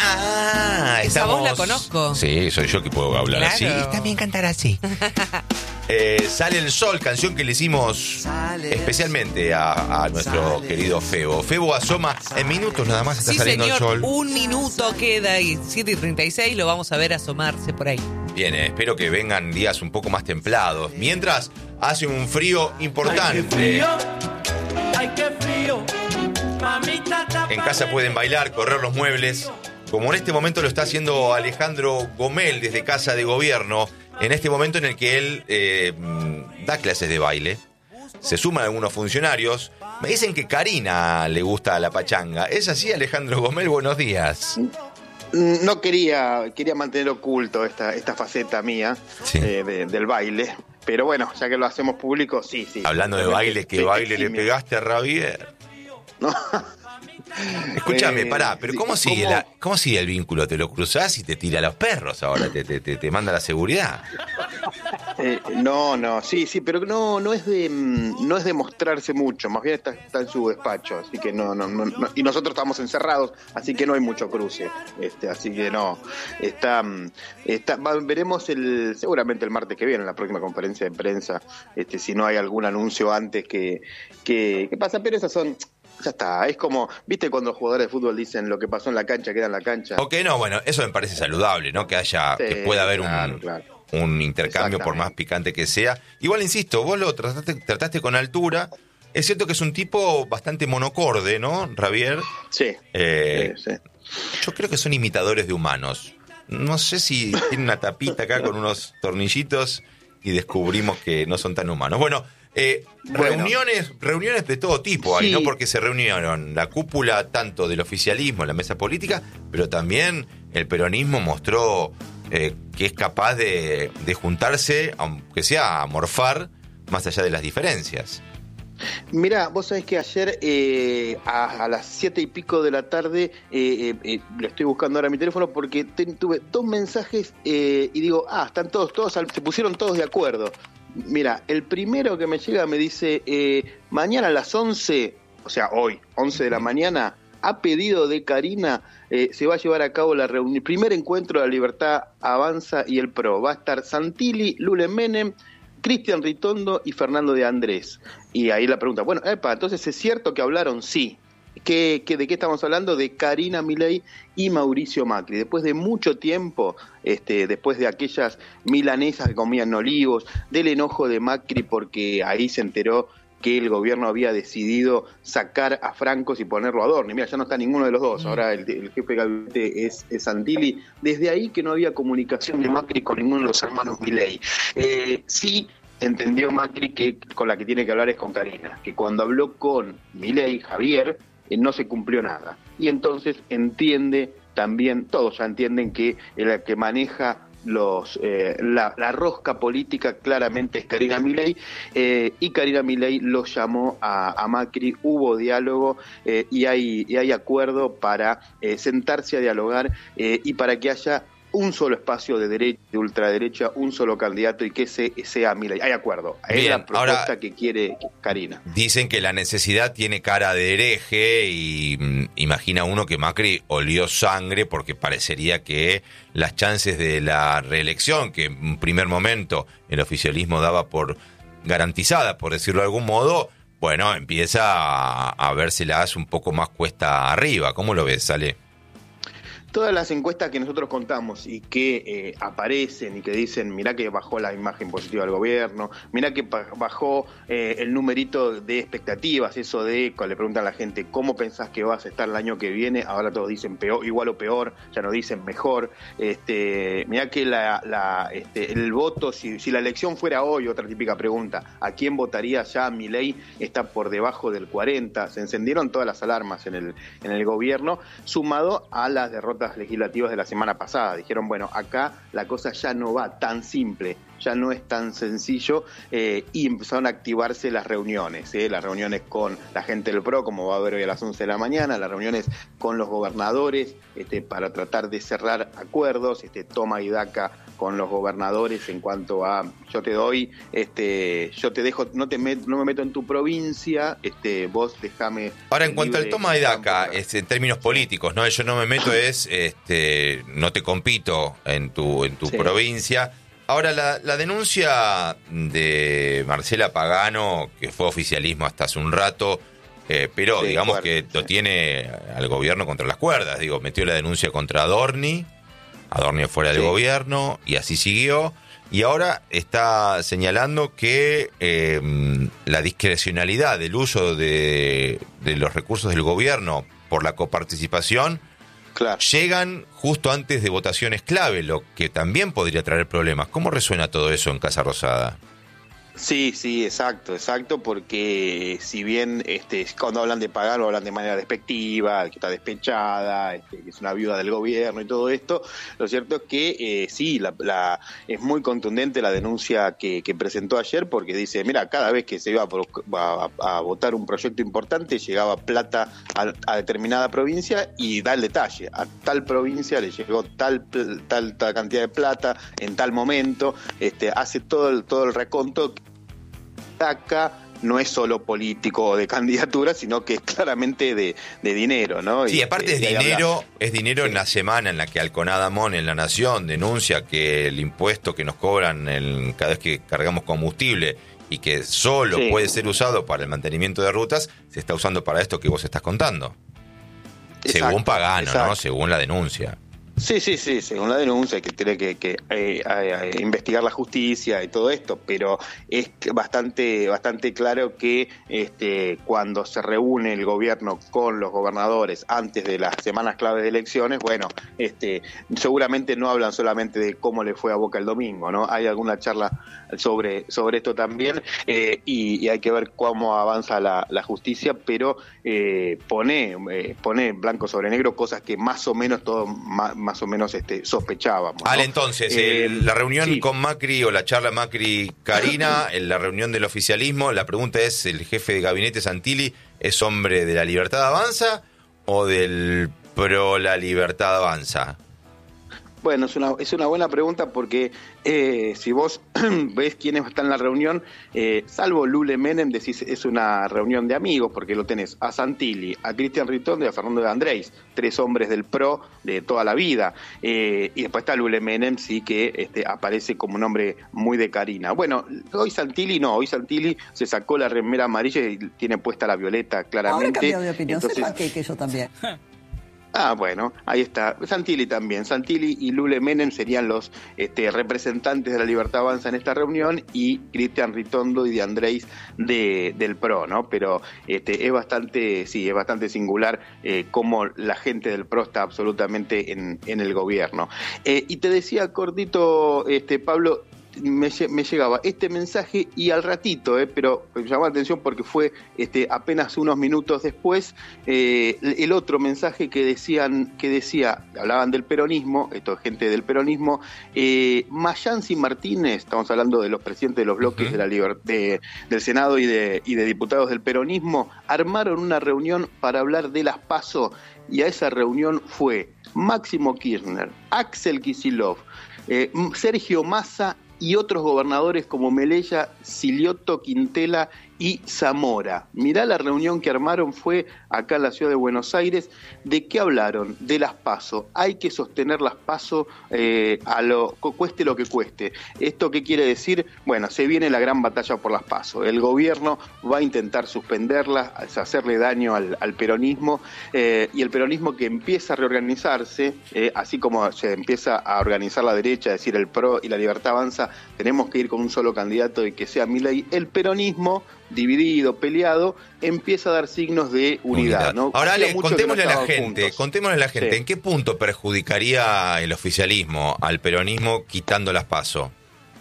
Esa voz la conozco. Sí, soy yo que puedo hablar así y también cantar así. Sale el sol, canción que le hicimos especialmente a nuestro querido Febo. Febo asoma en minutos nada más, está saliendo señor, el sol. Un minuto queda ahí, 7:36, lo vamos a ver asomarse por ahí. Bien, espero que vengan días un poco más templados. Mientras hace un frío importante. Ay, qué frío. En casa pueden bailar, correr los muebles, como en este momento lo está haciendo Alejandro Gomel desde Casa de Gobierno, en este momento en el que él da clases de baile. Se suman algunos funcionarios. Me dicen que Karina le gusta la pachanga. ¿Es así, Alejandro Gomel? Buenos días. No quería mantener oculto esta faceta mía, sí, del baile. Pero bueno, ya que lo hacemos público, sí. Hablando de baile, ¿qué baile le pegaste a Javier? No. Escúchame, pará, pero ¿cómo sigue el vínculo? ¿Te lo cruzás y te tira a los perros ahora? ¿Te manda la seguridad? No, sí, pero no es de mostrarse mucho, más bien está en su despacho, así que no, y nosotros estamos encerrados, así que no hay mucho cruce, así que no, veremos seguramente el martes que viene, en la próxima conferencia de prensa, si no hay algún anuncio antes que pasa, pero esas son... Ya está, es como, ¿viste cuando los jugadores de fútbol dicen lo que pasó en la cancha queda en la cancha? Ok, no, bueno, eso me parece saludable, ¿no? Que pueda haber un intercambio por más picante que sea. Igual, insisto, vos lo trataste con altura. Es cierto que es un tipo bastante monocorde, ¿no, Javier? Sí, sí. Yo creo que son imitadores de humanos. No sé si tiene una tapita acá con unos tornillitos y descubrimos que no son tan humanos. Bueno, reuniones de todo tipo ahí, sí, ¿no? Porque se reunieron la cúpula tanto del oficialismo, la mesa política, pero también el peronismo mostró que es capaz de juntarse, aunque sea a morfar, más allá de las diferencias. Mirá, vos sabés que ayer a las 7 y pico de la tarde, lo estoy buscando ahora mi teléfono porque tuve 2 mensajes y digo, están todos, se pusieron todos de acuerdo. Mira, el primero que me llega me dice, mañana a las 11, o sea, hoy, 11 de la mañana, a pedido de Karina, se va a llevar a cabo la reunión, el primer encuentro de la Libertad Avanza y el PRO. Va a estar Santilli, Lule Menem, Cristian Ritondo y Fernando de Andrés. Y ahí la pregunta, bueno, entonces ¿es cierto que hablaron? Sí. ¿De qué estamos hablando? De Karina Milei y Mauricio Macri. Después de mucho tiempo, después de aquellas milanesas que comían olivos, del enojo de Macri porque ahí se enteró que el gobierno había decidido sacar a Francos y ponerlo a Adorni. Mira, ya no está ninguno de los dos, ahora el jefe de gabinete es Santilli. Desde ahí que no había comunicación de Macri con ninguno de los hermanos Milei. Sí entendió Macri que con la que tiene que hablar es con Karina, que cuando habló con Milei, Javier, no se cumplió nada. Y entonces entiende también, todos ya entienden que el que maneja la rosca política claramente es Karina Milei, y Karina Milei lo llamó a Macri, hubo diálogo y hay acuerdo para sentarse a dialogar y para que haya un solo espacio de derecha, de ultraderecha, un solo candidato y que ese sea Milei. Hay acuerdo. Es la propuesta ahora, que quiere Karina. Dicen que la necesidad tiene cara de hereje y imagina uno que Macri olió sangre porque parecería que las chances de la reelección, que en un primer momento el oficialismo daba por garantizada, por decirlo de algún modo, bueno, empieza a vérselas un poco más cuesta arriba. ¿Cómo lo ves, Ale? Todas las encuestas que nosotros contamos y que aparecen y que dicen, mirá que bajó la imagen positiva del gobierno, mirá que bajó el numerito de expectativas, eso de cuando le preguntan a la gente cómo pensás que vas a estar el año que viene, ahora todos dicen peor, igual o peor, ya no dicen mejor. Mirá que el voto, si la elección fuera hoy, otra típica pregunta, ¿a quién votaría ya? Milei está por debajo del 40%, se encendieron todas las alarmas en el gobierno, sumado a las derrotas legislativas de la semana pasada. Dijeron, bueno, acá la cosa ya no va tan simple, ya no es tan sencillo, y empezaron a activarse las reuniones con la gente del PRO, como va a haber hoy a las 11 de la mañana, las reuniones con los gobernadores para tratar de cerrar acuerdos, toma y daca con los gobernadores en cuanto a yo te doy, yo te dejo, no me meto en tu provincia, vos déjame. Ahora, en cuanto al toma y daca, en términos políticos, ¿no? Yo no me meto no te compito en tu Sí. provincia. Ahora, la denuncia de Marcela Pagano, que fue oficialismo hasta hace un rato, pero Sí, digamos fuerte, que lo tiene al gobierno contra las cuerdas. Digo, metió la denuncia contra Adorni fuera del Sí. gobierno, y así siguió. Y ahora está señalando que la discrecionalidad del uso de los recursos del gobierno por la coparticipación Claro. llegan justo antes de votaciones clave, lo que también podría traer problemas. ¿Cómo resuena todo eso en Casa Rosada? Sí, exacto, porque si bien cuando hablan de Pagano hablan de manera despectiva, que está despechada, que es una viuda del gobierno y todo esto, lo cierto es que sí, es muy contundente la denuncia que presentó ayer, porque dice, mira, cada vez que se iba a votar un proyecto importante, llegaba plata a determinada provincia y da el detalle, a tal provincia le llegó tal cantidad de plata en tal momento, hace todo el reconto. Acá no es solo político o de candidatura, sino que es claramente de dinero, ¿no? Sí, aparte es dinero Sí. en la semana en la que Alconada Mon en La Nación denuncia que el impuesto que nos cobran cada vez que cargamos combustible y que solo Sí. puede ser usado para el mantenimiento de rutas, se está usando para esto que vos estás contando. Según Pagano, exacto. ¿no? Según la denuncia. Sí, según la denuncia que tiene que investigar la justicia y todo esto, pero es bastante claro que cuando se reúne el gobierno con los gobernadores antes de las semanas claves de elecciones, bueno, seguramente no hablan solamente de cómo le fue a Boca el domingo, ¿no? Hay alguna charla sobre esto también, y hay que ver cómo avanza la justicia, pero pone blanco sobre negro cosas que más o menos sospechábamos, ¿no? Ale, entonces, la reunión sí. con Macri o la charla Macri-Karina, en la reunión del oficialismo, la pregunta es, ¿el jefe de gabinete Santilli es hombre de la Libertad Avanza o del pro la Libertad Avanza? Bueno, es una buena pregunta porque si vos ves quiénes están en la reunión, salvo Lule Menem, decís es una reunión de amigos, porque lo tenés a Santilli, a Cristian Ritondo y a Fernando de Andrés, 3 hombres del PRO de toda la vida. Y después está Lule Menem, sí, que aparece como un hombre muy de Karina. Bueno, hoy Santilli se sacó la remera amarilla y tiene puesta la violeta, claramente. Ahora cambió de opinión, Entonces, sepan que yo también. bueno, ahí está. Santilli también. Santilli y Lule Menem serían los representantes de la Libertad Avanza en esta reunión, y Cristian Ritondo y de Andrés del PRO, ¿no? Pero es bastante singular cómo la gente del PRO está absolutamente en el gobierno. Y te decía cortito, Pablo, me llegaba este mensaje y al ratito, pero me llamó la atención porque fue apenas unos minutos después, el otro mensaje que decía, hablaban del peronismo, gente del peronismo, Mayans y Martínez, estamos hablando de los presidentes de los bloques del Senado y de diputados del peronismo, armaron una reunión para hablar de las PASO, y a esa reunión fue Máximo Kirchner, Axel Kicillof, Sergio Massa y otros gobernadores como Melella, Silioto, Quintela y Zamora. Mirá la reunión que armaron, fue acá en la ciudad de Buenos Aires. ¿De qué hablaron? De las PASO. Hay que sostener las PASO cueste lo que cueste. ¿Esto qué quiere decir? Bueno, se viene la gran batalla por las PASO. El gobierno va a intentar suspenderlas, hacerle daño al peronismo, y el peronismo que empieza a reorganizarse, así como se empieza a organizar la derecha, es decir, el PRO y la Libertad Avanza, tenemos que ir con un solo candidato y que sea Milei. El peronismo, dividido, peleado, empieza a dar signos de unidad, ¿no? Ahora, Hacía Ale, mucho que no contémosle a la estaban juntos. gente, Sí. ¿en qué punto perjudicaría el oficialismo al peronismo quitando las PASO?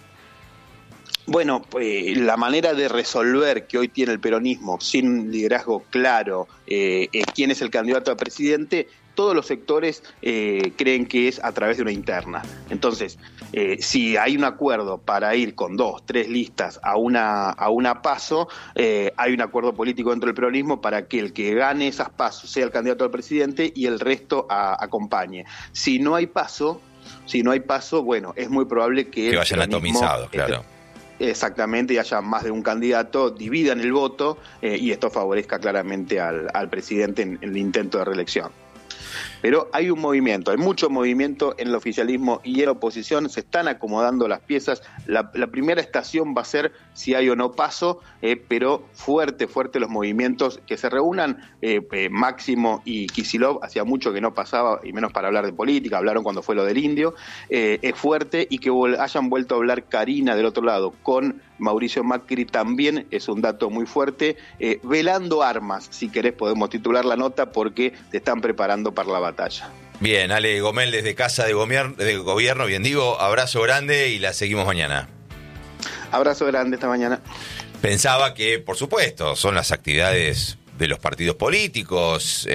Bueno, la manera de resolver que hoy tiene el peronismo, sin liderazgo claro, quién es el candidato a presidente, todos los sectores creen que es a través de una interna. Entonces, si hay un acuerdo para ir con 2, 3 listas a una PASO, hay un acuerdo político dentro del peronismo para que el que gane esas PASO sea el candidato al presidente y el resto acompañe. Si no hay PASO, Si no hay paso, bueno, es muy probable que vayan atomizados, claro. Exactamente, y haya más de un candidato, dividan el voto y esto favorezca claramente al presidente en el intento de reelección. Pero hay un movimiento, hay mucho movimiento en el oficialismo y en la oposición, se están acomodando las piezas. La primera estación va a ser si hay o no paso, pero fuerte los movimientos, que se reúnan Máximo y Kicillof, hacía mucho que no pasaba, y menos para hablar de política, hablaron cuando fue lo del indio, es fuerte, y que hayan vuelto a hablar Karina del otro lado con Mauricio Macri también es un dato muy fuerte, velando armas, si querés podemos titular la nota, porque te están preparando para la batalla. Bien, Ale Gomel desde Casa de Gobierno, bien digo, abrazo grande y la seguimos mañana. Abrazo grande esta mañana. Pensaba que, por supuesto, son las actividades de los partidos políticos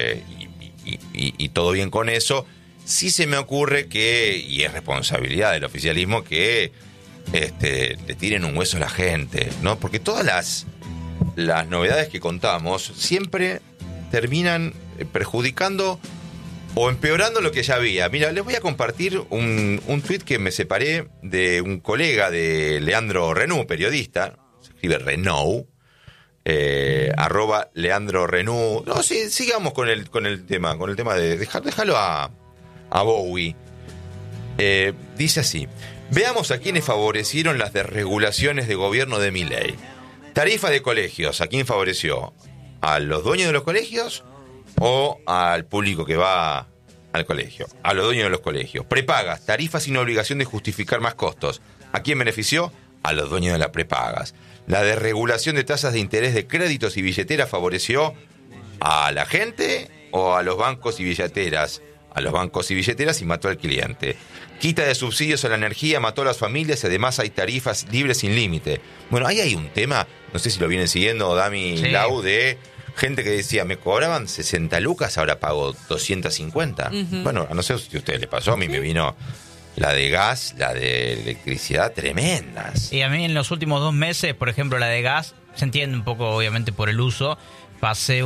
y todo bien con eso. Sí se me ocurre que, y es responsabilidad del oficialismo, que le tiren un hueso a la gente, ¿no? Porque todas las novedades que contamos siempre terminan perjudicando o empeorando lo que ya había. Mira, les voy a compartir un tuit que me separé de un colega de Leandro Renou, periodista, se escribe Renou, @Leandro Renou. No, sí, sigamos con el tema de déjalo a Bowie. Dice así: veamos a quienes favorecieron las desregulaciones de gobierno de Milei. Tarifa de colegios, ¿a quién favoreció? ¿A los dueños de los colegios o al público que va al colegio? A los dueños de los colegios. Prepagas, tarifas sin obligación de justificar más costos. ¿A quién benefició? A los dueños de las prepagas. La desregulación de tasas de interés de créditos y billeteras favoreció a la gente o a los bancos y billeteras. A los bancos y billeteras y mató al cliente. Quita de subsidios a la energía, mató a las familias y además hay tarifas libres sin límite. Bueno, ahí hay un tema, no sé si lo vienen siguiendo Dami y Lau, de gente que decía, me cobraban 60 lucas, ahora pago 250. Uh-huh. Bueno, no sé si a ustedes les pasó, a mí me vino la de gas, la de electricidad, tremendas. Y a mí en los últimos 2 meses, por ejemplo, la de gas, se entiende un poco obviamente por el uso, pasé